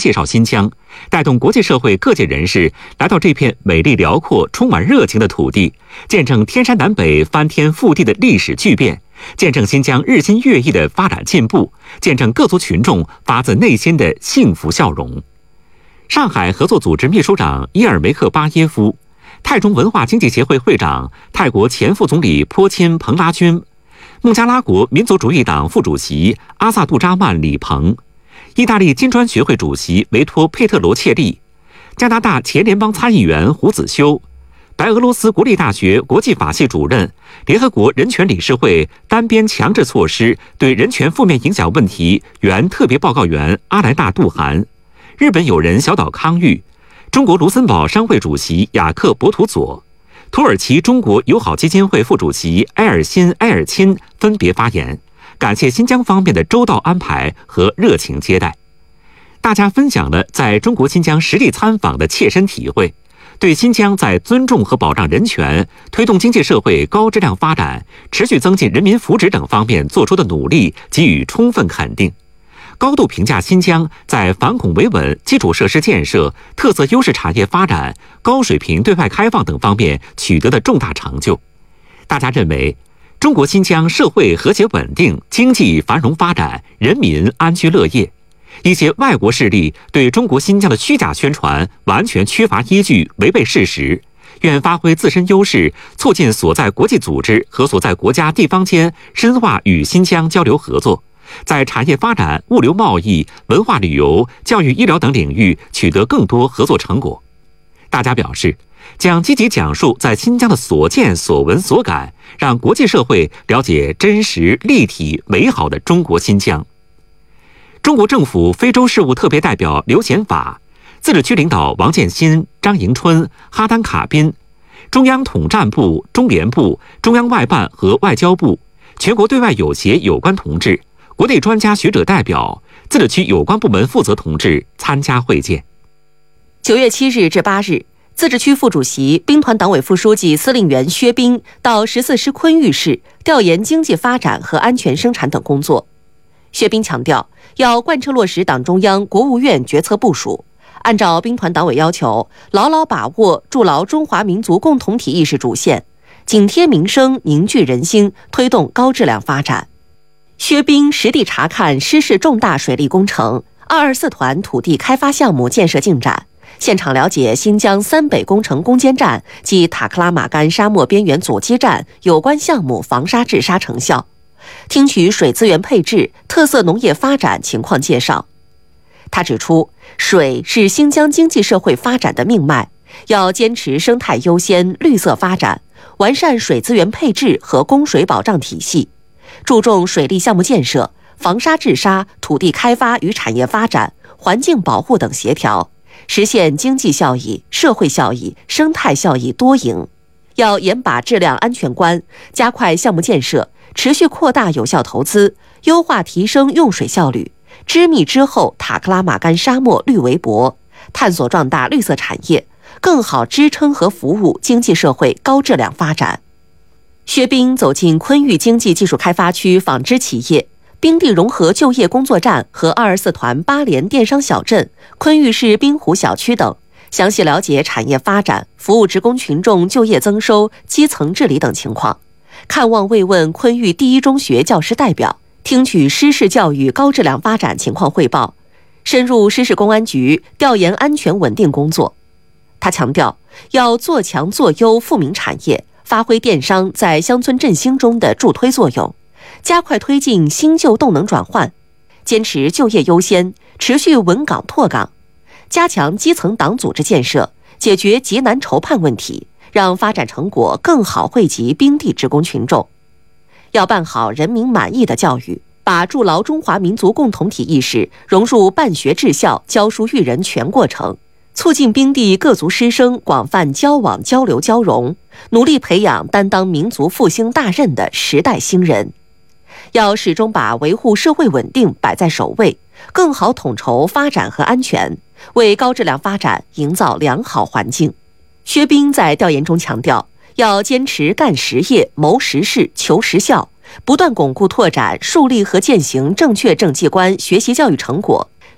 介绍新疆，带动国际社会各界人士来到这片美丽辽阔、充满热情的土地，见证天山南北、翻天覆地的历史巨变，见证新疆日新月异的发展进步，见证各族群众发自内心的幸福笑容。上海合作组织秘书长伊尔梅克巴耶夫、泰中文化经济协会会长、泰国前副总理坡钦蓬拉军、孟加拉国民族主义党副主席阿萨杜扎曼李鹏、意大利金砖学会主席维托佩特罗切利、加拿大前联邦参议员胡子修、白俄罗斯国立大学国际法系主任、联合国人权理事会单边强制措施对人权负面影响问题原特别报告员阿莱纳杜涵、日本友人小岛康裕、中国卢森堡商会主席雅克伯图佐、土耳其中国友好基金会副主席埃尔辛埃尔钦分别发言，感谢新疆方面的周到安排和热情接待。大家分享了在中国新疆实地参访的切身体会，对新疆在尊重和保障人权、推动经济社会高质量发展、持续增进人民福祉等方面做出的努力给予充分肯定，高度评价新疆在反恐维稳、基础设施建设、特色优势产业发展、高水平对外开放等方面取得的重大成就。大家认为，中国新疆社会和谐稳定，经济繁荣发展，人民安居乐业。一些外国势力对中国新疆的虚假宣传完全缺乏依据，违背事实。愿发挥自身优势，促进所在国际组织和所在国家地方间深化与新疆交流合作，在产业发展、物流贸易、文化旅游、教育医疗等领域取得更多合作成果。大家表示，将积极讲述在新疆的所见所闻所感，让国际社会了解真实、立体、美好的中国新疆。中国政府非洲事务特别代表刘显法、自治区领导王建新、张迎春、哈丹卡宾、中央统战部、中联部、中央外办和外交部、全国对外友协有关同志、国内专家学者代表、自治区有关部门负责同志参加会见。 9月7日至8日，自治区副主席、兵团党委副书记、司令员薛斌到14师昆玉市调研经济发展和安全生产等工作。薛斌强调，要贯彻落实党中央、国务院决策部署，按照兵团党委要求，牢牢把握筑牢中华民族共同体意识主线，紧贴民生，凝聚人心，推动高质量发展。薛斌实地查看失事重大水利工程224团土地开发项目建设进展，现场了解新疆三北工程攻坚战及塔克拉玛干沙漠边缘阻击战有关项目防沙治沙成效，听取水资源配置、特色农业发展情况介绍。他指出，水是新疆经济社会发展的命脉，要坚持生态优先、绿色发展，完善水资源配置和供水保障体系，注重水利项目建设、防沙治沙、土地开发与产业发展、环境保护等协调，实现经济效益、社会效益、生态效益多赢。要严把质量安全关，加快项目建设，持续扩大有效投资，优化提升用水效率，织密之后塔克拉玛干沙漠绿围脖，探索壮大绿色产业，更好支撑和服务经济社会高质量发展。薛斌走进昆玉经济技术开发区纺织企业、冰地融合就业工作站和224团8连电商小镇、昆玉市滨湖小区等，详细了解产业发展、服务职工群众就业增收、基层治理等情况，看望慰问昆玉第一中学教师代表，听取师事教育高质量发展情况汇报，深入师事公安局调研安全稳定工作。他强调，要做强做优富民产业，发挥电商在乡村振兴中的助推作用，加快推进新旧动能转换，坚持就业优先，持续稳岗拓岗，加强基层党组织建设，解决急难愁盼问题，让发展成果更好惠及冰地职工群众。要办好人民满意的教育，把筑牢中华民族共同体意识融入办学治校、教书育人全过程，促进冰地各族师生广泛交往交流交融，努力培养担当民族复兴大任的时代新人。要始终把维护社会稳定摆在首位，更好统筹发展和安全，为高质量发展营造良好环境。薛斌在调研中强调，要坚持干实业、谋实事、求实效，不断巩固拓展、树立和践行正确政绩观学习教育成果，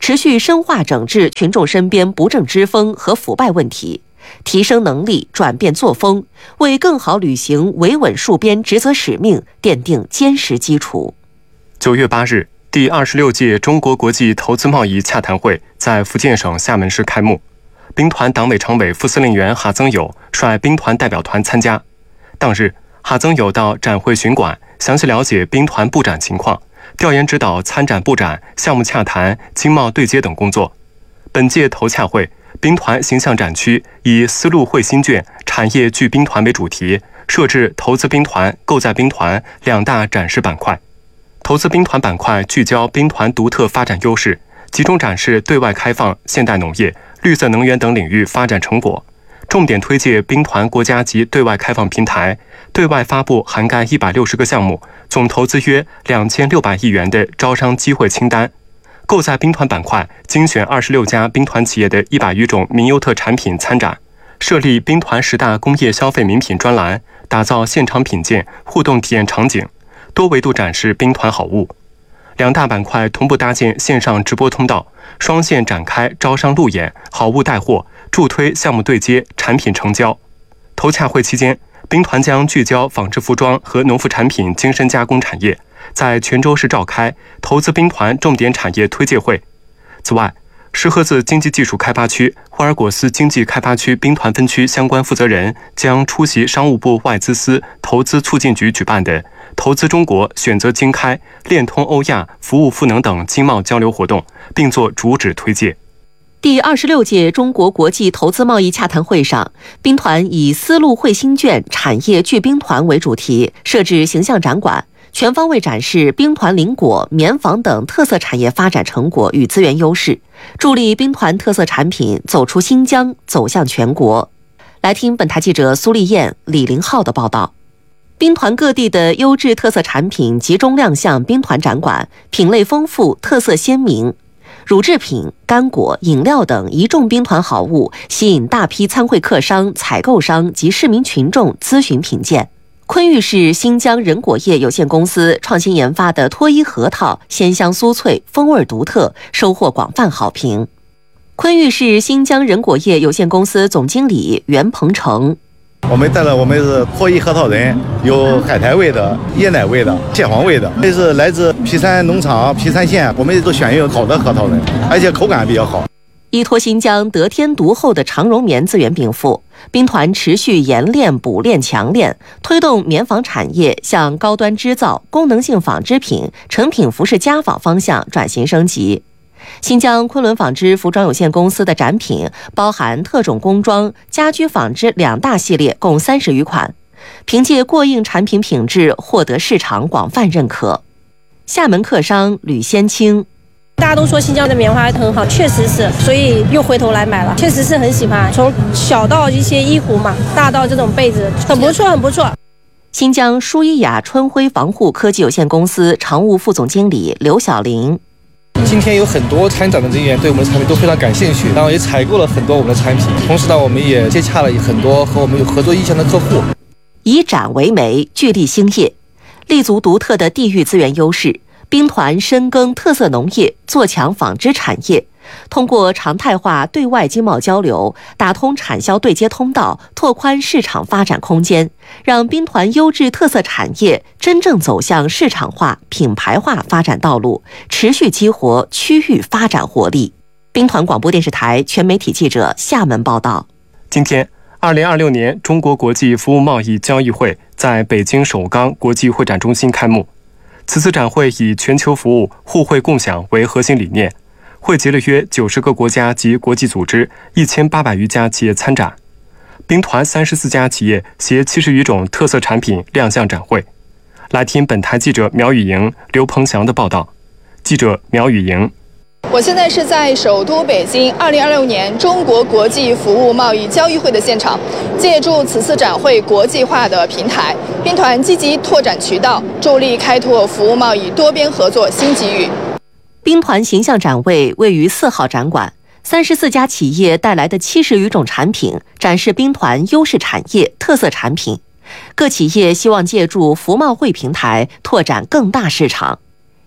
持续深化整治群众身边不正之风和腐败问题，提升能力，转变作风，为更好履行维稳戍边职责使命奠定坚实基础。 9月8日，第26届中国国际投资贸易洽谈会在福建省厦门市开幕。兵团党委常委副司令员哈增友率兵团代表团参加。当日，哈增友到展会巡馆，详细了解兵团布展情况，调研指导参展布展、项目洽谈、经贸对接等工作。本届投洽会，兵团形象展区以丝路会新卷、产业聚兵团为主题，设置投资兵团、购在兵团2大展示板块。投资兵团板块聚焦兵团独特发展优势，集中展示对外开放、现代农业、绿色能源等领域发展成果，重点推介兵团国家级对外开放平台，对外发布涵盖160个项目、总投资约2600亿元的招商机会清单。购在兵团板块精选26家兵团企业的100余种民优特产品参展，设立兵团10大工业消费名品专栏，打造现场品鉴、互动体验场景，多维度展示兵团好物。2大板块同步搭建线上直播通道，双线展开招商路演、好物带货，助推项目对接、产品成交。投洽会期间，兵团将聚焦纺织服装和农副产品精深加工产业，在泉州市召开投资兵团重点产业推介会。此外，石河子经济技术开发区、霍尔果斯经济开发区兵团分区相关负责人将出席商务部外资司投资促进局举办的投资中国选择经开、链通欧亚、服务赋能等经贸交流活动，并作主旨推介。 第26届中国国际投资贸易洽谈会上，兵团以丝路会新卷、产业聚兵团为主题，设置形象展馆，全方位展示兵团林果、棉纺等特色产业发展成果与资源优势，助力兵团特色产品走出新疆，走向全国。来听本台记者苏丽燕、李林浩的报道。兵团各地的优质特色产品集中亮相兵团展馆，品类丰富，特色鲜明。乳制品、干果、饮料等一众兵团好物吸引大批参会客商、采购商及市民群众咨询品鉴。昆玉市新疆人果业有限公司创新研发的脱衣核桃鲜香酥脆，风味独特，收获广泛好评。昆玉市新疆人果业有限公司总经理袁鹏程： 我们带了我们是脱衣核桃仁，有海苔味的、椰奶味的、蟹黄味的。这是来自皮山农场皮山县，我们都选用好的核桃仁，而且口感比较好。 依托新疆得天独厚的长绒棉资源禀赋，兵团持续研炼、补炼、强炼，推动棉纺产业向高端织造、功能性纺织品、成品服饰家纺方向转型升级。新疆昆仑纺织服装有限公司的展品包含特种工装、家居纺织2大系列，共30余款，凭借过硬产品品质获得市场广泛认可。厦门客商吕先清： 大家都说新疆的棉花很好，确实是，所以又回头来买了，确实是很喜欢。从小到一些衣服嘛，大到这种被子，很不错，很不错。 新疆舒伊雅春晖防护科技有限公司常务副总经理刘晓玲： 今天有很多参展的人员对我们的产品都非常感兴趣，然后也采购了很多我们的产品，同时呢，我们也接洽了很多和我们有合作意向的客户。 以展为媒，聚力兴业，立足独特的地域资源优势，兵团深耕特色农业，做强纺织产业，通过常态化对外经贸交流，打通产销对接通道，拓宽市场发展空间，让兵团优质特色产业真正走向市场化、品牌化发展道路，持续激活区域发展活力。兵团广播电视台全媒体记者厦门报道。 今天2026年中国国际服务贸易交易会在北京首钢国际会展中心开幕。此次展会以全球服务、互惠共享为核心理念，汇集了约90个国家及国际组织1800余家企业参展。兵团34家企业携70余种特色产品亮相展会。来听本台记者苗雨莹、刘鹏翔的报道。记者苗雨莹： 我现在是在首都北京2026年中国国际服务贸易交易会的现场，借助此次展会国际化的平台，兵团积极拓展渠道，助力开拓服务贸易多边合作新机遇。 兵团形象展位位于4号展馆，34家企业带来的70余种产品展示兵团优势产业、特色产品。各企业希望借助服贸会平台拓展更大市场。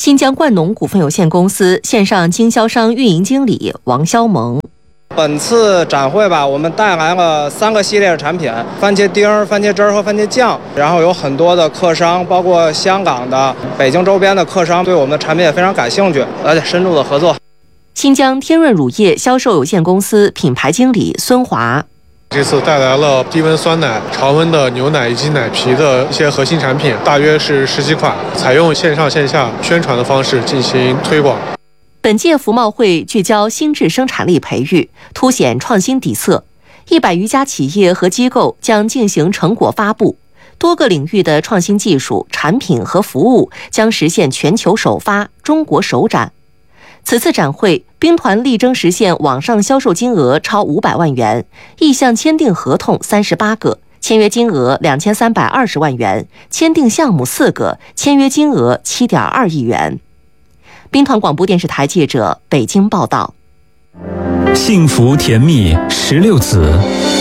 新疆冠农股份有限公司线上经销商运营经理王肖萌。 本次展会吧，我们带来了3个系列的产品：番茄丁、番茄汁和番茄酱。然后有很多的客商，包括香港的、北京周边的客商，对我们的产品也非常感兴趣，而且深入的合作。 新疆天润乳业销售有限公司品牌经理孙华。 这次带来了低温酸奶、常温的牛奶以及奶皮的一些核心产品，大约是10几款，采用线上线下宣传的方式进行推广。 本届服贸会聚焦新质生产力培育，凸显创新底色。100余家企业和机构将进行成果发布，多个领域的创新技术、产品和服务将实现全球首发、中国首展。此次展会，兵团力争实现网上销售金额超500万元，意向签订合同38个，签约金额2320万元，签订项目4个，签约金额7.2亿元。兵团广播电视台记者北京报道。 幸福甜蜜16子。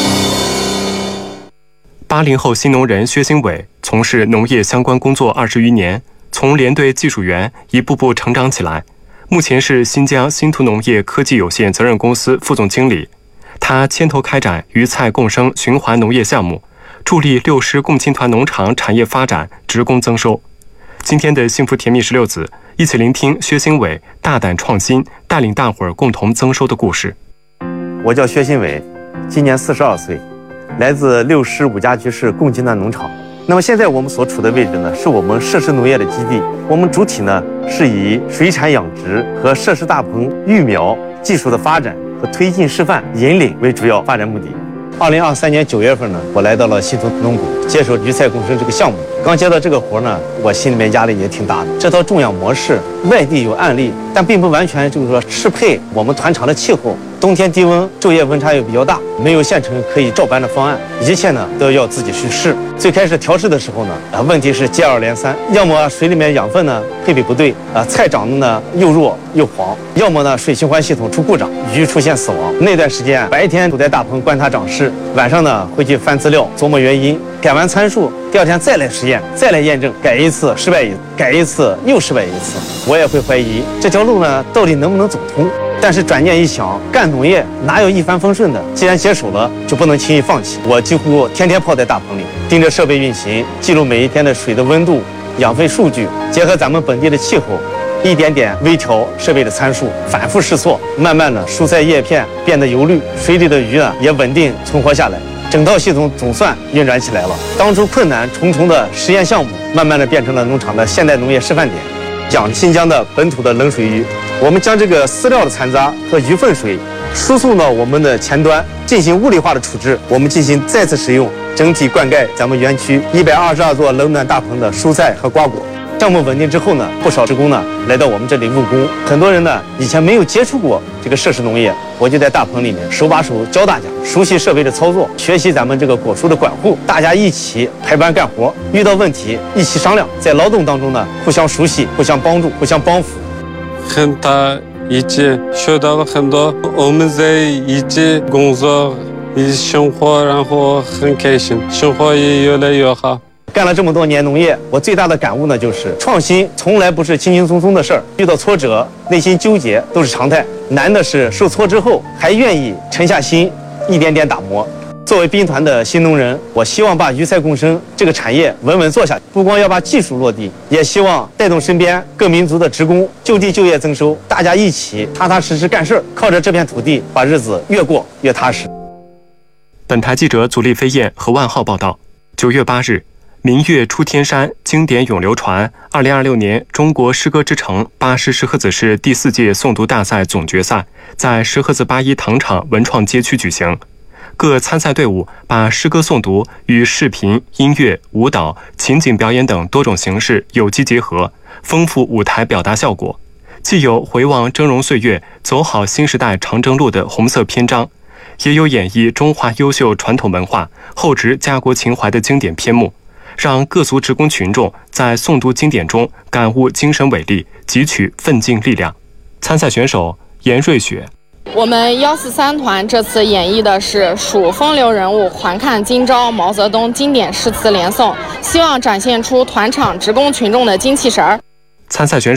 80后新农人薛兴伟从事农业相关工作20余年，从连队技术员一步步成长起来，目前是新疆新图农业科技有限责任公司副总经理。他牵头开展鱼菜共生循环农业项目，助力6师共青团农场产业发展、职工增收。今天的幸福甜蜜16子，一起聆听薛兴伟大胆创新，带领大伙儿共同增收的故事。 我叫薛兴伟，今年42岁，来自6师5家局市共青团农场。那么现在我们所处的位置呢，是我们设施农业的基地。我们主体呢是以水产养殖和设施大棚育苗技术的发展和推进示范引领为主要发展目的。2023年9月份呢，我来到了新图农股，接手鱼菜共生这个项目。刚接到这个活呢，我心里面压力也挺大的。这套种养模式外地有案例，但并不完全就是说适配我们团场的气候。冬天低温，昼夜温差又比较大，没有现成可以照搬的方案，一切呢都要自己去试。最开始调试的时候呢，问题是接二连三，要么水里面养分呢配比不对，菜长得呢又弱又黄，要么呢水循环系统出故障，鱼出现死亡。那段时间白天都在大棚观察长势，晚上呢回去翻资料琢磨原因，改完参数，第二天再来实验，再来验证，改一次失败一次，改一次又失败一次。我也会怀疑这条路呢到底能不能走通。但是转念一想，干农业哪有一帆风顺的？既然接手了，就不能轻易放弃。我几乎天天泡在大棚里，盯着设备运行，记录每一天的水的温度、养分数据，结合咱们本地的气候，一点点微调设备的参数，反复试错，慢慢的蔬菜叶片变得油绿，水里的鱼呢也稳定存活下来。整套系统总算运转起来了。当初困难重重的实验项目，慢慢的变成了农场的现代农业示范点。养新疆的本土的冷水鱼，我们将这个饲料的残渣和鱼粪水输送到我们的前端，进行物理化的处置，我们进行再次使用，整体灌溉咱们园区122座冷暖大棚的蔬菜和瓜果。项目稳定之后呢，不少职工呢来到我们这里务工，很多人呢以前没有接触过这个设施农业，我就在大棚里面手把手教大家，熟悉设备的操作，学习咱们这个果蔬的管护，大家一起排班干活，遇到问题一起商量，在劳动当中呢互相熟悉、互相帮助、互相帮扶。 很大一起学到了很多，我们在一起工作、一起生活，然后很开心，生活也越来越好。 干了这么多年农业，我最大的感悟呢，就是创新从来不是轻轻松松的事儿，遇到挫折、内心纠结都是常态。难的是受挫之后还愿意沉下心，一点点打磨。作为兵团的新农人，我希望把鱼菜共生这个产业稳稳做下去，不光要把技术落地，也希望带动身边各民族的职工就地就业增收，大家一起踏踏实实干事儿，靠着这片土地把日子越过越踏实。 本台记者祖立飞燕和万浩报道。9月8日。明月出天山，经典永流传。2026年中国诗歌之城巴师石河子市第4届诵读大赛总决赛在石河子81糖厂文创街区举行。各参赛队伍把诗歌诵读与视频、音乐、舞蹈、情景表演等多种形式有机结合，丰富舞台表达效果。既有回望峥嵘岁月、走好新时代长征路的红色篇章，也有演绎中华优秀传统文化、厚植家国情怀的经典篇目，让各族职工群众在诵读经典中感悟精神伟力，汲取奋进力量。参赛选手严瑞雪， 我们143团这次演绎的是蜀风流人物还看今朝毛泽东经典诗词连诵，希望展现出团场职工群众的精气神儿。 参赛选手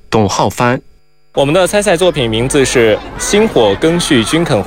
董浩帆。 我们的参赛作品名字是《薪火耕畜均肯